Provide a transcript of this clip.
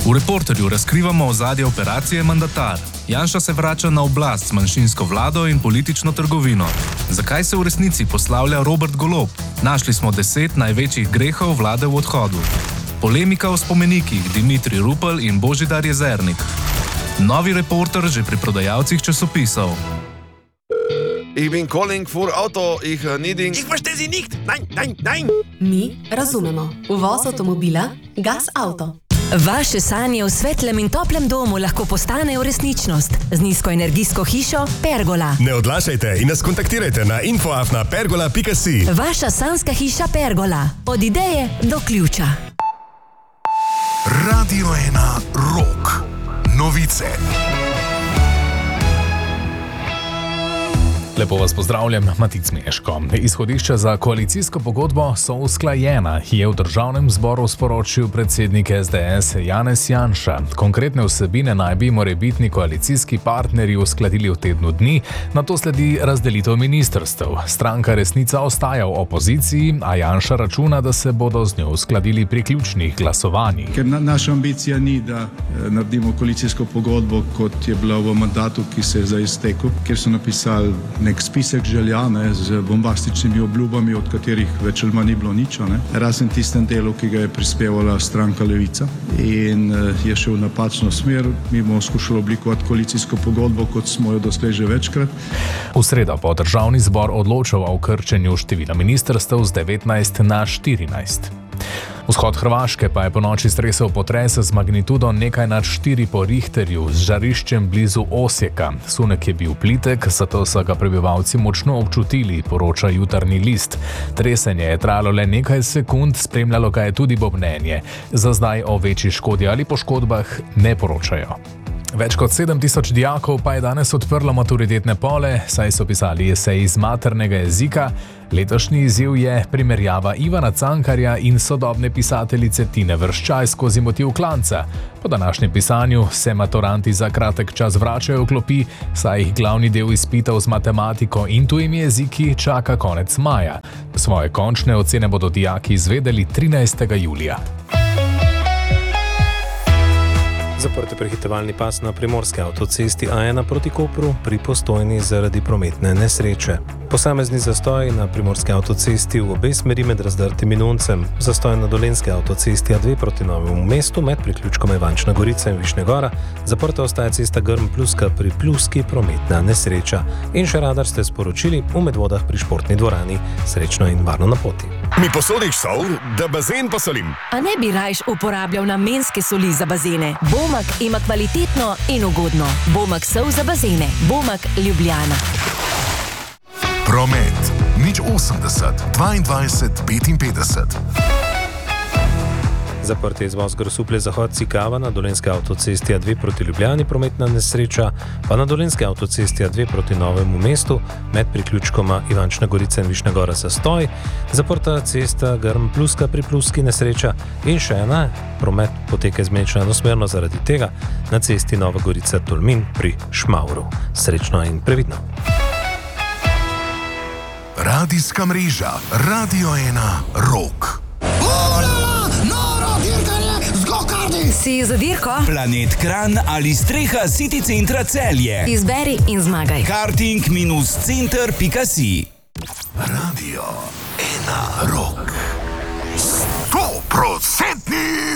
V Reporterju razkrivamo ozadje operacije Mandatar. Janša se vrača na oblast s manjšinsko vlado in politično trgovino. Zakaj se v resnici poslavlja Robert Golob? Našli smo 10 največjih grehov vlade v odhodu. Polemika o spomenikih Dimitrij Rupel in Božidar Jezernik. Novi Reporter že pri prodajalcih časopisov. Ich bin calling for Auto, ich needing... Ich verstehe Sie nicht! Nein! Mi razumemo. Uvoz avtomobila Gas Auto. Vaše sanje v svetlem in toplem domu lahko postanejo resničnost z nizkoenergijsko hišo Pergola. Ne odlašajte in nas kontaktirajte na info@pergola.si. Vaša sanjska hiša Pergola. Od ideje do ključa. Radio 1 Rock. Novice. Lepo vas pozdravljam, Matic Meško. Izhodišča za koalicijsko pogodbo so usklajena, je v državnem zboru sporočil predsednik SDS Janez Janša. Konkretne vsebine naj bi morebitni koalicijski partnerji uskladili v tednu dni, nato sledi razdelitev ministrstev. Stranka Resnica ostaja v opoziciji, a Janša računa, da se bodo z njo uskladili pri ključnih glasovanjih. Ker naša ambicija ni, da naredimo koalicijsko pogodbo, kot je bila v mandatu, ki se je zdaj iztekel, kjer so napisali nek spisek želja z bombastičnimi obljubami, od katerih več ali manj ni bilo nič, razen tistem delu, ki ga je prispevala stranka Levica in je šel v napačno smer. Mi bomo skušali oblikovati koalicijsko pogodbo, kot smo jo doslej že večkrat. V sredo bo državni zbor odločal o krčenju števila ministrstev z 19 na 14. Vzhod Hrvaške pa je ponoči stresel potres z magnitudo nekaj nad 4 po Richterju z žariščem blizu Osijeka. Sunek je bil plitek, zato so ga prebivalci močno občutili, poroča Jutarnji list. Tresenje je trajalo le nekaj sekund, spremljalo ga je tudi bobnenje. Za zdaj o večji škodi ali poškodbah ne poročajo. Več kot 7000 dijakov pa je danes odprlo maturitetne pole, saj so pisali esej iz maternega jezika. Letošnji izziv je primerjava Ivana Cankarja in sodobne pisateljice Tine Vrščaj skozi motiv klanca. Po današnjem pisanju se maturanti za kratek čas vračajo v klopi, saj jih glavni del izpitov z matematiko in tujimi jeziki čaka konec maja. Svoje končne ocene bodo dijaki izvedeli 13. julija. Zaprti prehitevalni pas na primorski avtocesti A1 proti Kopru pri Postojni zaradi prometne nesreče. Posamezni zastoj na primorski avtocesti v obe smeri med Razdrtim in Uncem. Zastoj na dolenski avtocesti A2 proti Novemu mestu med priključkom Ivančna Gorica in Višnja Gora. Zaprta ostaja cesta Grm-Pluska pri Pluski, prometna nesreča. In še radar ste sporočili v Medvodah pri športni dvorani. Srečno in varno na poti. Mi posodiš sol, da bazen posolim. A ne bi rajš uporabljal namenske soli za bazene? Bomak ima kvalitetno in ugodno. Bomak sol za bazene. Bomak Ljubljana. Promet. 080 22 55. Zaprt je izvoz Grosuplje Zahod Cikava na dolenski avtocesti A2 proti Ljubljani, prometna nesreča, pa na dolenski avtocesti A2 proti Novemu mestu med priključkoma Ivančna Gorica in Višnja Gora zastoj, zaprta cesta Grm-Pluska pri Pluski nesreča in še ena, promet poteka izmenično enosmerno zaradi tega na cesti Nova Gorica Tolmin pri Šmavru. Srečno in previdno. Radijska mreža Radio 1 Rock. Si za dirko? Planet Kranj ali streha City centra Celje. Izberi in zmagaj. Karting-center.si. Radio 1 Rock. 100%